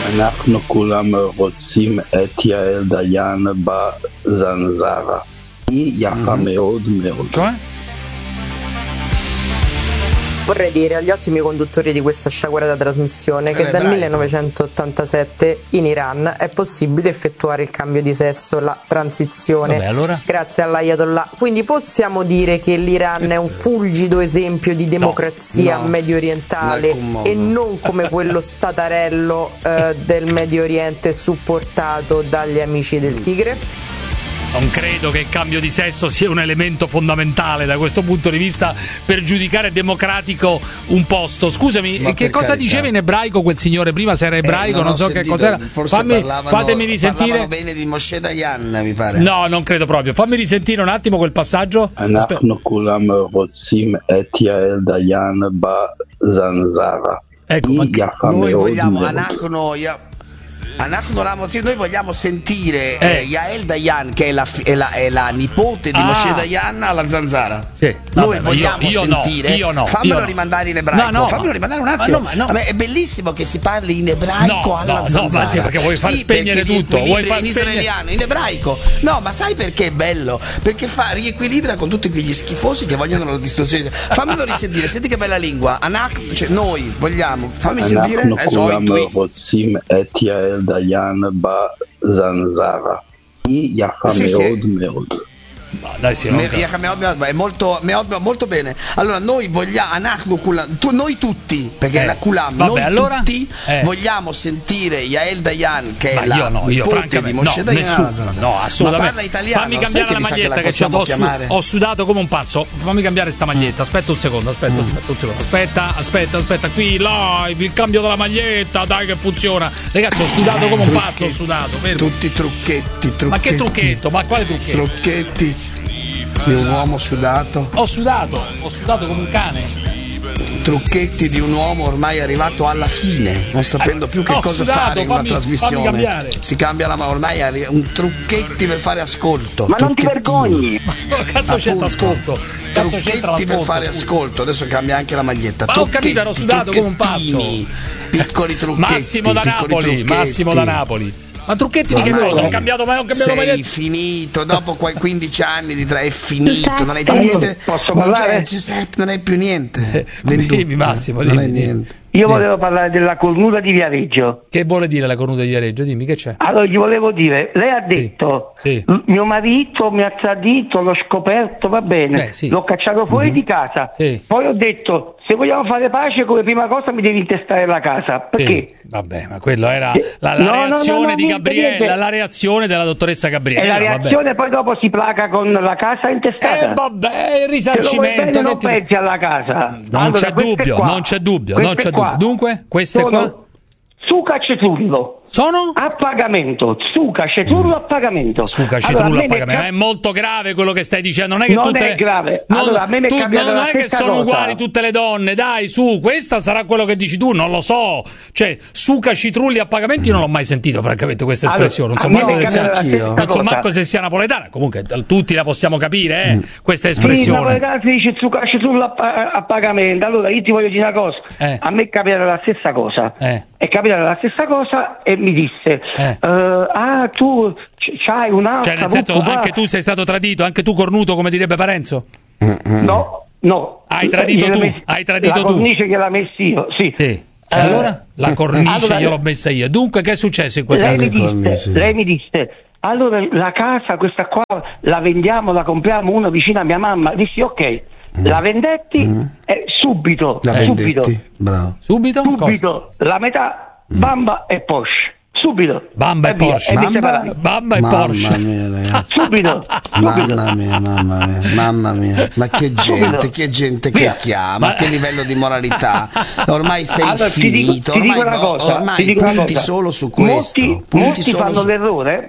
אנחנו כולם רוצים את יעל דיין בזנזרה. היא יפה מאוד מאוד. Cioè? Vorrei dire agli ottimi conduttori di questa sciagurata trasmissione che dal 1987 in Iran è possibile effettuare il cambio di sesso, la transizione. Vabbè, allora? Grazie all'Ayatollah. Quindi possiamo dire che l'Iran è un fulgido esempio di democrazia medio orientale e non come quello statarello del Medio Oriente supportato dagli amici del Tigre? Non credo che il cambio di sesso sia un elemento fondamentale da questo punto di vista per giudicare democratico un posto. Scusami, ma che cosa diceva in ebraico quel signore prima? Se era ebraico, non so che cos'era. Fatemi risentire. Parlavano bene di Moshe Dayan, mi pare. No, non credo proprio. Fammi risentire un attimo quel passaggio. אנחנו כולם רוצים את יעל דיין בזנזרה. היא יפה מאוד מאוד. Noi vogliamo sentire Yael Dayan, che è la nipote di Moshe Dayan, alla Zanzara. Sì, noi vogliamo sentire. Fammelo rimandare in ebraico. No, fammelo rimandare un attimo. È bellissimo che si parli in ebraico alla Zanzara. No, ma sì, perché vuoi far spegnere tutto. Vuoi far israeliano, in ebraico. No, ma sai perché è bello? Perché riequilibra con tutti quegli schifosi che vogliono la distruzione. Fammelo risentire, senti che bella lingua. Cioè, noi vogliamo. Fammi sentire. דיין בזנזרה. היא יפה מאוד מאוד. È molto bene. Allora noi vogliamo noi tutti, perché la Kulam, noi tutti vogliamo sentire Yael Dayan, che è la nipote di Moshe Dayan. No, assolutamente. Ma parla italiano. Fammi cambiare la maglietta che ho sudato come un pazzo. Fammi cambiare sta maglietta. Aspetta un secondo. Aspetta qui, live, il cambio della maglietta, dai che funziona. Ragazzi, ho sudato come un pazzo, Tutti i trucchetti. Ma che trucchetto? Ma quale trucchetto? Trucchetti di un uomo sudato. Ho sudato come un cane. Trucchetti di un uomo ormai arrivato alla fine, non sapendo più che cosa fare in una trasmissione. Si cambia ormai un trucchetti per fare ascolto. Ma non ti vergogni. Cazzo c'entra ascolto? Trucchetti per fare ascolto. Adesso cambia anche la maglietta. Ma ho capito, ero sudato come un pazzo. Piccoli trucchetti. Massimo da Napoli. Ma trucchetti di che cosa? Ho cambiato maglietta. Sei finito dopo 15 anni di è finito, non hai più niente. Posso parlare? Non hai più niente. Dimmi Massimo, non hai niente. Io volevo parlare della cornuta di Viareggio. Che vuole dire la cornuta di Viareggio? Dimmi che c'è. Allora gli volevo dire, lei ha detto mio marito mi ha tradito, l'ho scoperto, va bene, l'ho cacciato fuori di casa, poi ho detto se vogliamo fare pace come prima cosa mi devi intestare la casa, perché? Vabbè, ma quello era la reazione di Gabriella, la reazione della dottoressa Gabriella. E la reazione poi dopo si placa con la casa intestata. Vabbè, il risarcimento. Se non pensi alla casa. Non c'è dubbio. Dunque, queste qua? Suca cetullo. Sono? A pagamento. Suca cetullo a pagamento. Suca cetullo a pagamento. È molto grave quello che stai dicendo. Non è che è grave. Allora, a me mi è cambiato non è che sono uguali tutte le donne. Dai, su, questa sarà quello che dici tu. Non lo so. Cioè, suca citrulli a pagamento, io non l'ho mai sentito, francamente, questa espressione. Non so manco se sia napoletana. Comunque, tutti la possiamo capire, questa espressione. In napoletana si dice suca cetullo a pagamento. Allora, io ti voglio dire una cosa. A me è capitata la stessa cosa. È capitata la stessa cosa e mi disse tu c'hai un'altra, cioè nel senso anche tu sei stato tradito, anche tu cornuto come direbbe Parenzo? No, hai tradito la cornice gliel'ho messa io, sì. Allora la cornice gliel'ho messa io. Dunque che è successo in quel caso? Lei mi disse allora la casa questa qua la vendiamo, la compriamo una vicina a mia mamma. Dissi ok. La vendetti subito. Bravo. Subito? La metà Bamba e Porsche. Subito. Bamba e Porsche. Bamba e Porsche. Subito. Mamma mia. Ma che gente che chiama, che livello di moralità. Ormai sei finito. Ormai punti solo su questo. Molti fanno l'errore.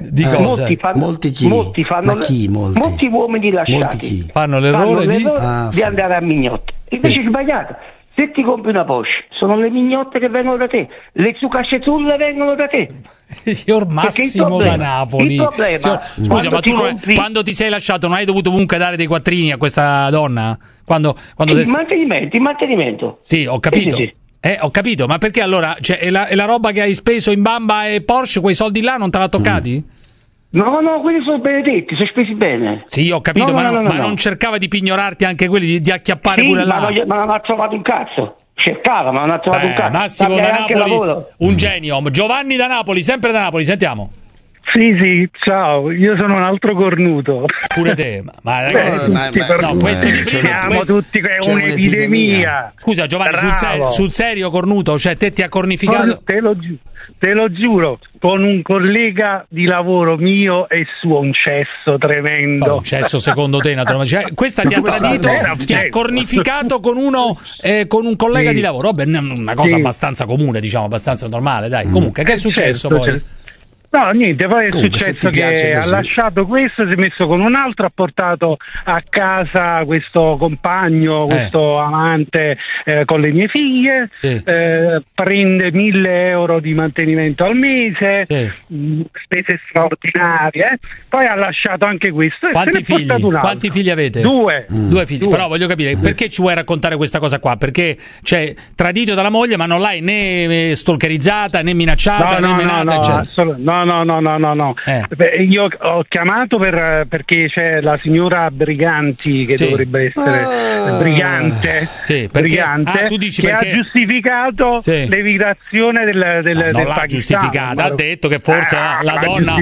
Molti uomini lasciati fanno l'errore di andare a mignotte. Invece è sbagliato. Se ti compri una Porsche, sono le mignotte che vengono da te, le zucascetulle vengono da te. Signor Massimo da Napoli. Il problema, scusa, ma tu quando ti sei lasciato non hai dovuto comunque dare dei quattrini a questa donna? Quando il mantenimento. Sì, ho capito. Sì. Ho capito, ma perché allora, cioè, è la roba che hai speso in Bamba e Porsche, quei soldi là non te l'ha toccati? No, quelli sono benedetti, sono spesi bene. Sì, ho capito, ma non cercava di pignorarti anche quelli, di acchiappare pure là? Ma non ha trovato un cazzo. Cercava, ma non ha trovato un cazzo. Massimo da Napoli, un genio. Giovanni da Napoli, sempre da Napoli, sentiamo. Sì, ciao, io sono un altro cornuto. Pure te, ma ragazzi, questo di prima, siamo tutti, è un'epidemia. Scusa Giovanni, sul serio cornuto, cioè te ti ha cornificato? Te lo giuro, con un collega di lavoro mio e suo, un cesso tremendo. Un cesso secondo te, naturalmente. Cioè, questa ti ha tradito, ti ha cornificato con un collega di lavoro. Vabbè, una cosa abbastanza comune, diciamo, abbastanza normale, dai. Comunque, che è successo poi? No, niente, poi è successo che ha lasciato questo, si è messo con un altro, ha portato a casa questo compagno, questo amante con le mie figlie, prende 1.000 euro di mantenimento al mese, spese straordinarie, poi ha lasciato anche questo e Quanti se ne è portato un altro. Quanti figli avete? Due figli. Però voglio capire, perché ci vuoi raccontare questa cosa qua? Perché, cioè, tradito dalla moglie, ma non l'hai né stalkerizzata, né minacciata, né menata, eccetera. No. Io ho chiamato perché c'è la signora Briganti che dovrebbe essere brigante, tu dici che perché... ha giustificato l'emigrazione del non l'ha Pakistan. Giustificata, ha detto che forse la donna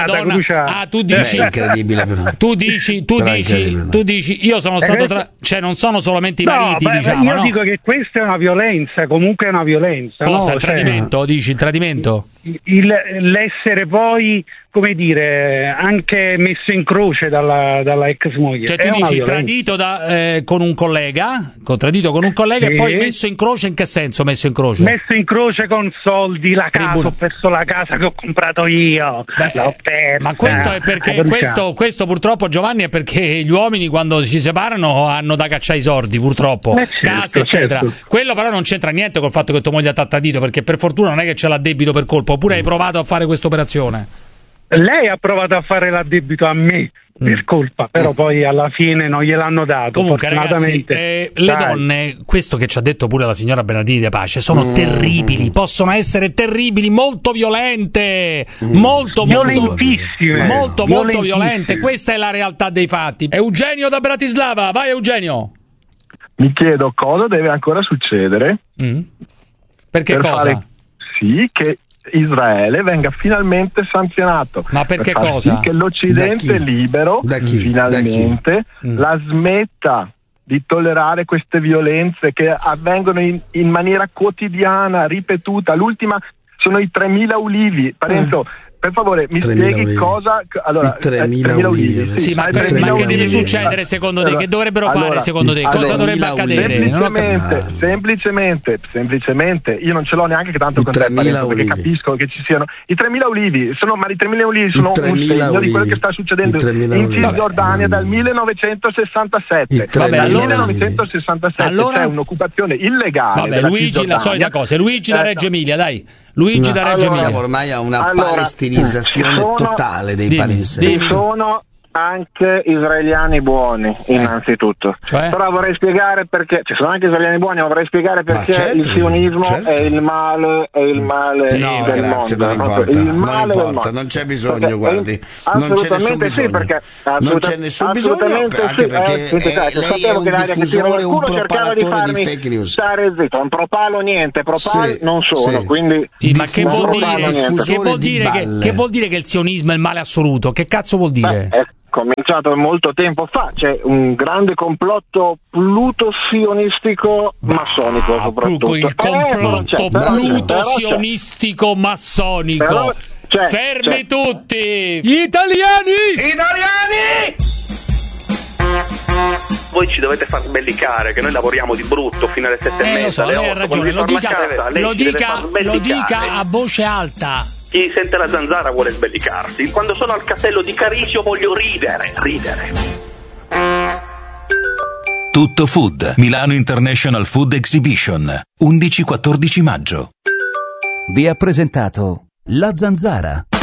tu dici incredibile però. Tu dici io sono stato cioè non sono solamente i mariti, diciamo. Io dico che questa è una violenza, comunque è una violenza. Cosa? Il tradimento? Dici il tradimento? L'essere poi, come dire, anche messo in croce dalla ex moglie. Cioè tu dici tradito con un collega, e poi messo in croce. In che senso messo in croce? Messo in croce con soldi, la casa, ho perso la casa che ho comprato io, l'ho persa. Ma questo è perché questo purtroppo, Giovanni, è perché gli uomini quando si separano hanno da cacciare i soldi, purtroppo, case eccetera. Quello però non c'entra niente col fatto che tua moglie ha tradito, perché per fortuna non è che ce l'ha debito per colpo. Oppure hai provato a fare questa operazione? Lei ha provato a fare l'addebito a me per colpa, però poi alla fine non gliel'hanno dato. Comunque ragazzi, le donne, questo che ci ha detto pure la signora Bernardini De Pace, sono terribili, possono essere terribili, molto violente, molto violente. Questa è la realtà dei fatti. Eugenio da Bratislava, vai Eugenio. Mi chiedo cosa deve ancora succedere perché per cosa? Fare sì che Israele venga finalmente sanzionato. Ma perché per far cosa? Sì che l'Occidente libero finalmente la smetta di tollerare queste violenze che avvengono in maniera quotidiana, ripetuta. L'ultima sono i 3.000 ulivi. Parenzo, per favore, mi spieghi cosa... Allora, 3.000 ulivi. Sì, ma che deve succedere secondo te? Che dovrebbero fare secondo te? Cosa dovrebbe accadere? Semplicemente, io non ce l'ho neanche tanto con te, perché capisco che ci siano... I 3.000 ulivi sono un segno di quello che sta succedendo in Cisgiordania dal 1967. Dal 1967 c'è un'occupazione illegale. Vabbè, Luigi, la solita cosa. Luigi da Reggio Emilia, dai. Luigi da Reggio Emilia. Siamo ormai a una palestinizzazione totale dei palestinesi. Sono anche israeliani buoni, innanzitutto. Però vorrei spiegare perché ci sono anche israeliani buoni, ma vorrei spiegare perché il sionismo è il male del mondo. Non importa, non c'è bisogno, guardi. Non c'è nessun bisogno. Non c'è nessun bisogno, anche perché lei è un diffusore, un propalatore di fake news. Stare zitto, un propalo niente, non sono, quindi ma che vuol dire che il sionismo è il male assoluto? Che cazzo vuol dire? Cominciato molto tempo fa, c'è un grande complotto pluto-sionistico massonico, soprattutto. Il complotto pluto-sionistico massonico. Fermi tutti! Gli italiani! Voi ci dovete far sbellicare, che noi lavoriamo di brutto fino alle 7:30, alle 8. Lei ha ragione, lo dica a voce alta. Chi sente la zanzara vuole sbellicarsi. Quando sono al castello di Carisio voglio ridere. Tutto Food, Milano International Food Exhibition, 11-14 maggio. Vi ha presentato La Zanzara.